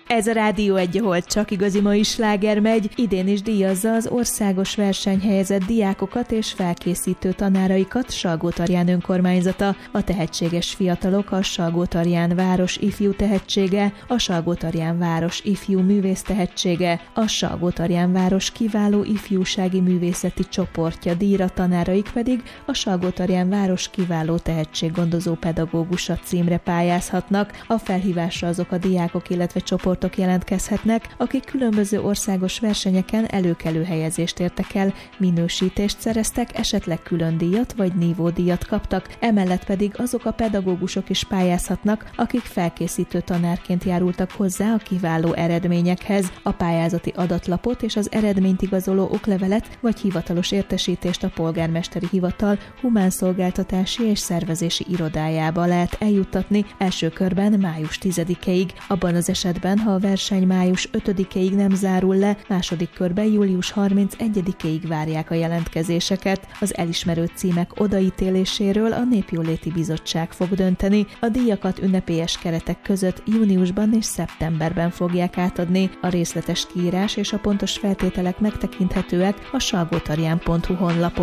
Ez a Rádió Egy, ahol csak igazi mai sláger megy, idén is díjazza az országos verseny helyezett diákokat és felkészítő tanáraikat Salgótarján önkormányzata. A tehetséges fiatalok a Salgótarján város ifjú tehetsége, a Salgótarján város ifjú művész tehetsége, a Salgótarján város kiváló ifjúsági művészeti csoportja díjra, tanáraik pedig a Salgótarján város kiváló tehetséggondozó pedagógusa címre pályázhatnak. A felhívásra azok a diákok, illetve csoportok jelentkezhetnek, akik különböző országos versenyeken előkelő helyezést értek el, minősítést szereztek, esetleg külön díjat vagy nívódíjat kaptak, emellett pedig azok a pedagógusok is pályázhatnak, akik felkészítő tanárként járultak hozzá a kiváló eredményekhez. A pályázati adatlapot és az eredményt igazoló oklevelet vagy hivatalos értesítést a polgármesteri hivatal humánszolgáltatási és szervezési irodájába lehet eljuttatni első körben május 10-ig. Abban az esetben, ha a verseny május 5-ig nem zárul le, második körben július 31-ig várják a jelentkezéseket. Az elismerő címek odaítéléséről a Népjóléti Bizottság fog dönteni. A díjakat ünnepélyes keretek között júniusban és szeptemberben fogják átadni. A részletes kiírás és a pontos feltételek megtekinthetőek a salgotarjan.hu honlapon.